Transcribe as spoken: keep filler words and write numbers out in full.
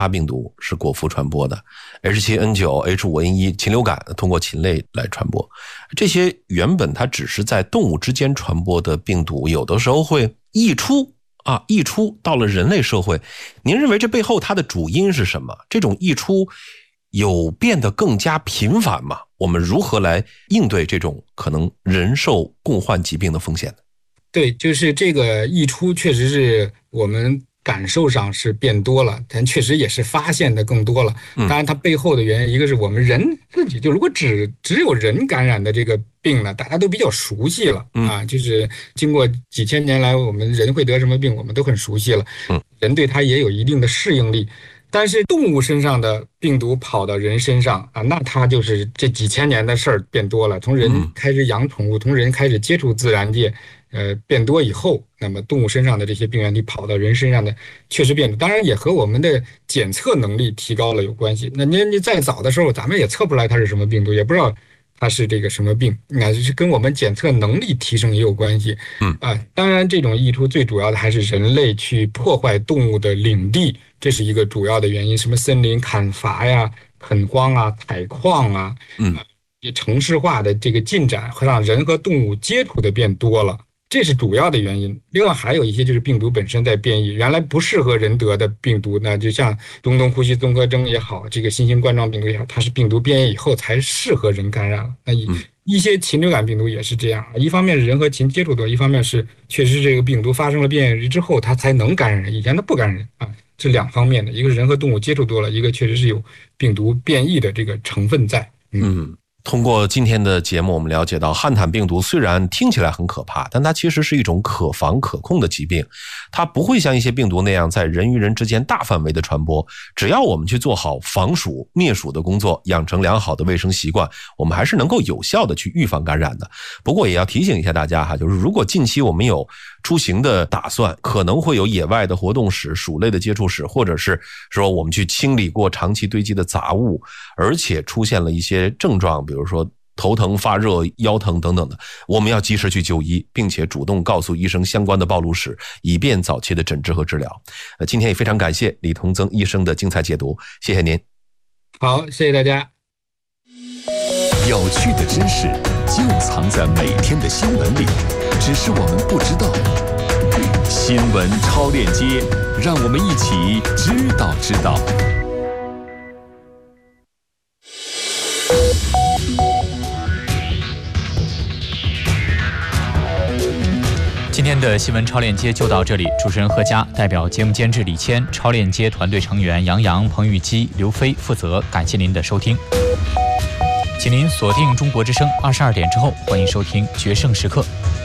病毒是果蝠传播的 ，H 七N 九、H 五N 一 禽流感通过禽类来传播。这些原本它只是在动物之间传播的病毒，有的时候会溢出啊，溢出到了人类社会。您认为这背后它的主因是什么？这种溢出有变得更加频繁吗？我们如何来应对这种可能人兽共患疾病的风险呢？ 对，就是这个溢出确实是我们感受上是变多了，但确实也是发现的更多了。当然它背后的原因，一个是我们人自己，就如果只只有人感染的这个病呢，大家都比较熟悉了啊，就是经过几千年来我们人会得什么病我们都很熟悉了，人对它也有一定的适应力。但是动物身上的病毒跑到人身上啊，那它就是这几千年的事儿变多了。从人开始养宠物，从人开始接触自然界，呃，变多以后，那么动物身上的这些病原体跑到人身上的确实变多。当然也和我们的检测能力提高了有关系。那你你再早的时候，咱们也测不出来它是什么病毒，也不知道它是这个什么病，那是跟我们检测能力提升也有关系。嗯啊，当然这种溢出最主要的还是人类去破坏动物的领地。这是一个主要的原因，什么森林砍伐呀、垦荒啊、采矿啊，嗯，城市化的这个进展会让人和动物接触的变多了，这是主要的原因。另外还有一些就是病毒本身在变异，原来不适合人得的病毒呢，就像中东呼吸综合征也好，这个新型冠状病毒也好，它是病毒变异以后才适合人感染了。那一些禽流感病毒也是这样，一方面是人和禽接触多，一方面是确实这个病毒发生了变异之后，它才能感染人，以前它不感染人啊。是两方面的，一个是人和动物接触多了，一个确实是有病毒变异的这个成分在。 嗯，嗯通过今天的节目，我们了解到汉坦病毒虽然听起来很可怕，但它其实是一种可防可控的疾病，它不会像一些病毒那样在人与人之间大范围的传播。只要我们去做好防鼠灭鼠的工作，养成良好的卫生习惯，我们还是能够有效的去预防感染的。不过也要提醒一下大家哈，就是如果近期我们有出行的打算，可能会有野外的活动史、鼠类的接触史，或者是说我们去清理过长期堆积的杂物，而且出现了一些症状，比如说头疼、发热、腰疼等等的，我们要及时去就医，并且主动告诉医生相关的暴露史，以便早期的诊治和治疗。呃，今天也非常感谢李同增医生的精彩解读，谢谢您。 好，谢谢大家。 有趣的知识就藏在每天的新闻里，只是我们不知道。新闻超链接，让我们一起知道知道。 今天的新闻超链接就到这里，主持人贺佳代表节目监制李谦、超链接团队成员杨洋、彭玉基、刘飞负责，感谢您的收听。请您锁定中国之声，二十二点之后欢迎收听《决胜时刻》。